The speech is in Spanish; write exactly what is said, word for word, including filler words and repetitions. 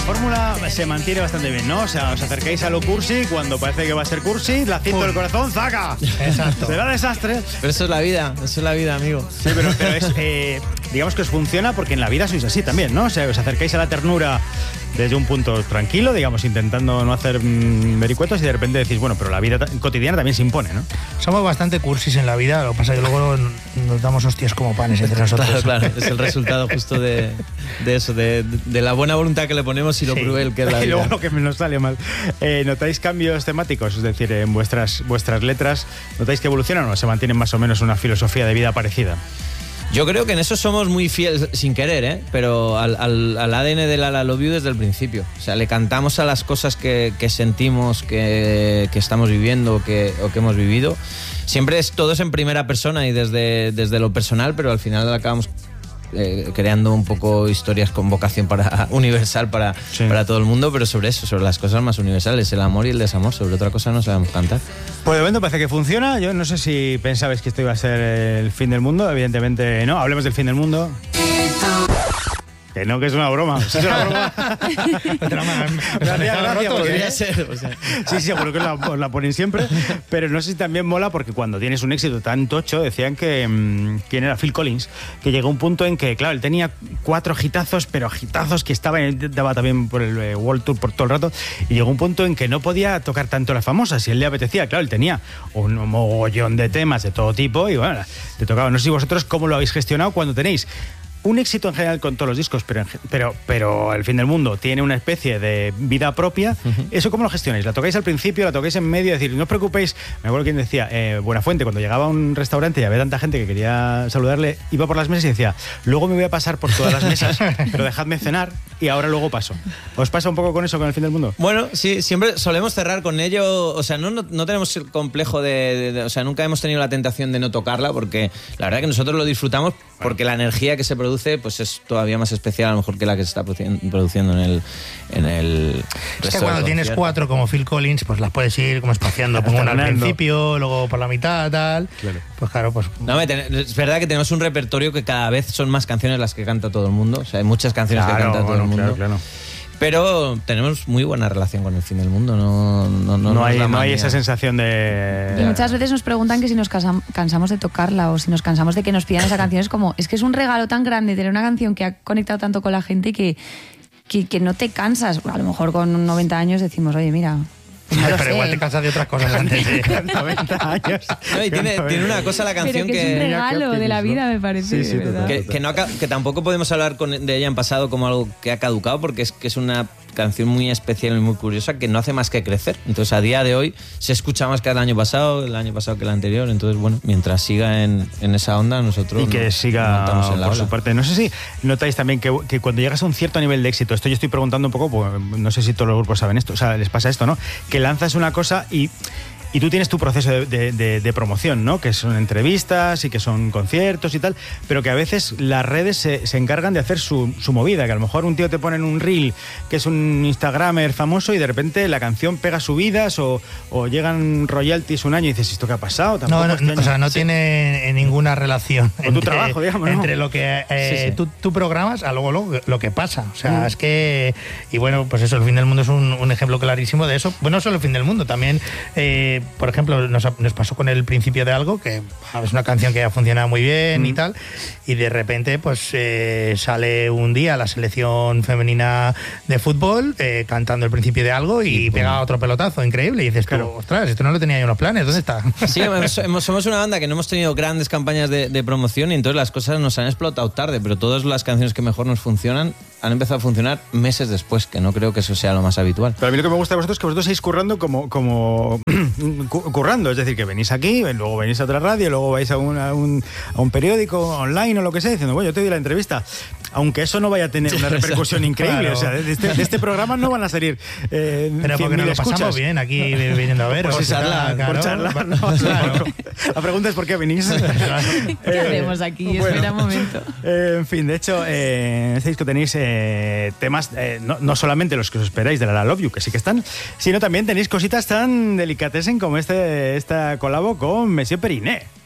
fórmula se mantiene bastante bien, ¿no? O sea, os acercáis a lo cursi cuando parece que va a ser cursi, la cinta del corazón, ¡zaca! Exacto. Será desastre. Pero eso es la vida, eso es la vida, amigo. Sí, pero, pero es, eh, digamos que os funciona porque en la vida sois así también, ¿no? O sea, os acercáis a la ternura desde un punto tranquilo, digamos, intentando no hacer mmm, vericuetos y de repente decís, bueno, pero la vida t- cotidiana también se impone, ¿no? Somos bastante cursis en la vida, lo que pasa es que luego nos damos hostias como panes entre nosotros. Claro, claro, es el resultado justo de, de eso, de, de la buena voluntad que le ponemos y lo Sí. cruel que es la vida. Y luego lo que nos sale mal. Eh, ¿Notáis cambios temáticos? Es decir, en vuestras, vuestras letras, ¿notáis que evolucionan o se mantienen más o menos una filosofía de vida parecida? Yo creo que en eso somos muy fieles, sin querer, ¿eh? Pero al, al, al A D N de la I Love You desde el principio. O sea, le cantamos a las cosas que, que sentimos, que, que estamos viviendo que, o que hemos vivido. Siempre es todo es en primera persona y desde, desde lo personal, pero al final acabamos eh, creando un poco historias con vocación para, universal para, sí. para todo el mundo, pero sobre eso, sobre las cosas más universales, el amor y el desamor. Sobre otra cosa no sabemos cantar. Pues de momento parece que funciona. Yo no sé si pensabais que esto iba a ser el fin del mundo. Evidentemente no. Hablemos del fin del mundo. Que no, que es una broma. ¿Sí es una broma? Gracias, podría ser. O sea. Sí, sí, seguro que la, la ponen siempre. Pero no sé si también mola porque cuando tienes un éxito tan tocho, decían que... Mmm, ¿quién era? Phil Collins. Que llegó un punto en que, claro, él tenía cuatro hitazos, pero hitazos que estaba, daba también por el eh, World Tour por todo el rato. Y llegó un punto en que no podía tocar tanto las famosas. Si él le apetecía, claro, él tenía un mogollón de temas de todo tipo. Y bueno, te tocaba. No sé si vosotros cómo lo habéis gestionado cuando tenéis un éxito en general con todos los discos, pero, pero, pero El fin del mundo tiene una especie de vida propia. Uh-huh. ¿Eso cómo lo gestionáis? ¿La tocáis al principio, la tocáis en medio? Es decir, no os preocupéis. Me acuerdo quien decía, eh, Buenafuente, cuando llegaba a un restaurante y había tanta gente que quería saludarle, iba por las mesas y decía, luego me voy a pasar por todas las mesas, pero dejadme cenar y ahora luego paso. ¿Os pasa un poco con eso, con El fin del mundo? Bueno, sí, siempre solemos cerrar con ello. O sea, no, no, no tenemos el complejo de, de, de... O sea, nunca hemos tenido la tentación de no tocarla porque la verdad que nosotros lo disfrutamos porque la energía que se produce pues es todavía más especial a lo mejor que la que se está produciendo en el en el es que cuando tienes cuatro como Phil Collins pues las puedes ir como espaciando, pongo una al principio, luego por la mitad, tal, claro. Pues claro, pues no, es verdad que tenemos un repertorio que cada vez son más canciones las que canta todo el mundo, o sea, hay muchas canciones claro, que canta todo bueno, el mundo. Claro, claro. Pero tenemos muy buena relación con El fin del mundo, no, no, no, no, hay, no hay esa sensación de... Y muchas veces nos preguntan que si nos cansamos de tocarla o si nos cansamos de que nos pidan esa canción. Es como, es que es un regalo tan grande tener una canción que ha conectado tanto con la gente que, que, que no te cansas. A lo mejor con noventa años decimos, oye, mira... Pues no pero igual te cansas de otras cosas antes de noventa años. No, y tiene, tiene una cosa la canción pero que, que es un regalo de la vida, me parece. Sí, sí, ¿verdad? Que, que, no, que tampoco podemos hablar con, de ella en pasado como algo que ha caducado porque es que es una canción muy especial y muy curiosa que no hace más que crecer. Entonces a día de hoy se escucha más que el año pasado, el año pasado que el anterior. Entonces bueno, mientras siga en, en esa onda nosotros... Y que nos, siga nos en la por ola. su parte. No sé si notáis también que, que cuando llegas a un cierto nivel de éxito, esto yo estoy preguntando un poco, pues, no sé si todos los grupos saben esto, o sea, les pasa esto, ¿no? Que lanzas una cosa y... Y tú tienes tu proceso de, de, de, de promoción, ¿no? Que son entrevistas y que son conciertos y tal, pero que a veces las redes se, se encargan de hacer su, su movida, que a lo mejor un tío te pone en un reel que es un instagramer famoso y de repente la canción pega subidas o, o llegan royalties un año y dices, ¿esto qué ha pasado? No, no, no o sea, no sí. tiene ninguna relación con entre, tu trabajo, digamos, ¿no? entre lo que eh, sí, sí. Tú, tú programas a luego lo, lo que pasa. O sea, mm. es que... Y bueno, pues eso, El fin del mundo es un, un ejemplo clarísimo de eso. Bueno, no solo El fin del mundo, también... Eh, por ejemplo, nos, nos pasó con El principio de algo, que es una canción que ha funcionado muy bien mm. y tal, y de repente pues eh, sale un día la selección femenina de fútbol eh, cantando El principio de algo y, y pega otro pelotazo increíble y dices, claro. tú, ostras, esto no lo tenía yo en los planes, ¿dónde está? Sí, hemos, somos una banda que no hemos tenido grandes campañas de, de promoción y entonces las cosas nos han explotado tarde, pero todas las canciones que mejor nos funcionan han empezado a funcionar meses después, que no creo que eso sea lo más habitual. Pero a mí lo que me gusta de vosotros es que vosotros seguís currando como, como currando, es decir, que venís aquí, luego venís a otra radio, luego vais a un, a un, a un periódico online o lo que sea, diciendo, bueno, yo te doy la entrevista. Aunque eso no vaya a tener una repercusión increíble, claro. O sea, de este, de este programa no van a salir eh, pero porque nos lo escuchas. Pasamos bien aquí viniendo a ver. Por charlar, claro, por charlar, no, claro. La pregunta es por qué venís. ¿Qué eh, hacemos aquí? Bueno, espera un momento. Eh, en fin, de hecho, eh, este disco tenéis eh, temas, eh, no, no solamente los que os esperáis de la I Love You, que sí que están, sino también tenéis cositas tan delicatessen como este esta colabo con Monsieur Periné.